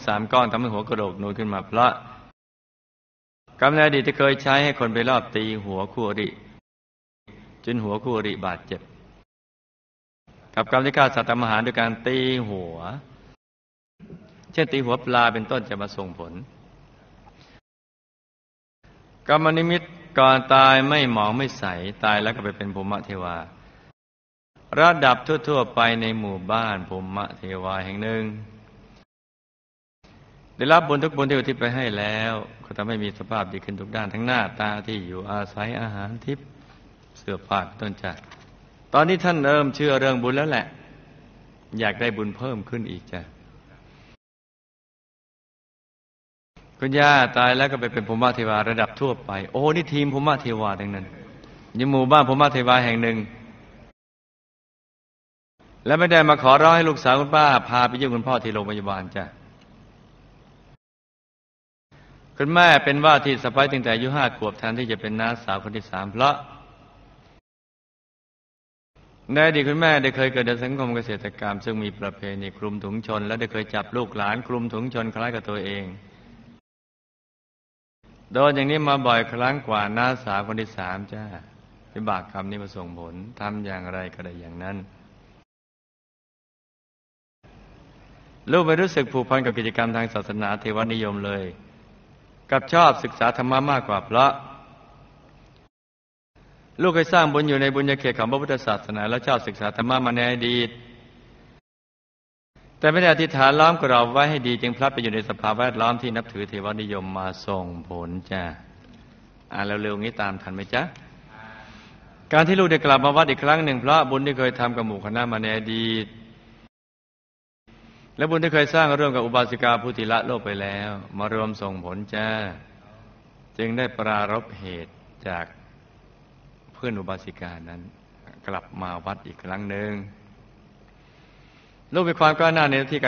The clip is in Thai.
3 ก้อนทำให้หัวกระโหลกนูนขึ้นมาเพราะกรรมในอดีตที่เคยใช้ให้คนไปรอบตีหัวคู่อริจนหัวคู่อริบาดเจ็บกับกรรมที่ฆ่าสัตว์ทำอาหารด้วยการตีหัวเช่นตีหัวปลาเป็นต้นจะมาส่งผลกรรมนิมิตก่อนตายไม่หมองไม่ใสตายแล้วก็ไปเป็นภูมิเทวาระดับทั่วๆไปในหมู่บ้านภูมิเทวาแห่งหนึ่งได้รับบุญทุกบุญที่อุทิศไปให้แล้วก็ทำให้มีสภาพดีขึ้นทุกด้านทั้งหน้าตาที่อยู่อาศัยอาหารทิพย์เสื้อผ้าต้นจักรตอนนี้ท่านเริ่มเชื่อเรื่องบุญแล้วแหละอยากได้บุญเพิ่มขึ้นอีกจ้ะคุณย่าตายแล้วก็ไปเป็นภูมิเทวาระดับทั่วไปโอ้นี่ทีมภูมิเทวาทั้งนั้นอยู่หมู่บ้านภูมิเทวาแห่งหนึ่งแล้วไม่ได้มาขอร้องให้ลูกสาวคุณป้าพาไปเยี่ยมคุณพ่อที่โรงพยาบาลจ้ะคุณแม่เป็นว่าที่สะใภ้ตั้งแต่อายุ5 ขวบแทนที่จะเป็นน้าสาวคนที่3เพราะในอดีตคุณแม่ได้เคยเกิดในสังคมเกษตรกรรมซึ่งมีประเพณีคลุมถุงชนและได้เคยจับลูกหลานคลุมถุงชนคล้ายกับตัวเองโดนอย่างนี้มาบ่อยครั้งกว่าน้าสาวคนที่3จ้าวิบากกรรมนี้มาส่งผลทำอย่างไรก็ได้อย่างนั้นลูกไม่รู้สึกผูกพันกับกิจกรรมทางศาสนาเทวนิยมเลยกับชอบศึกษาธรรมะมากกว่าเพราะลูกเคยสร้างบุญอยู่ในบุญญาเขตของพระพุทธศาสนาและชอบศึกษาธรรมะมาในอดีตแต่ไม่ได้อธิษฐานล้อมกรอบไว้ให้ดีจึงพลัดไปอยู่ในสภาพแวดล้อมที่นับถือเทวนิยมมาส่งผลจ้าเร็วๆงี้ตามทันไหมจ๊ะการที่ลูกได้กลับมาวัดอีกครั้งหนึ่งเพราะบุญที่เคยทำกับหมู่คณะมาในอดีตและบุญที่เคยสร้างร่วมกับอุบาสิกาผู้ที่ละโลกไปแล้วมารวมส่งผลจ้าจึงได้ปรารภเหตุจากเพื่อนอุบาสิกานั้นกลับมาวัดอีกครั้งหนึ่งลูกมีความกล้าหาญในหน้าที่การ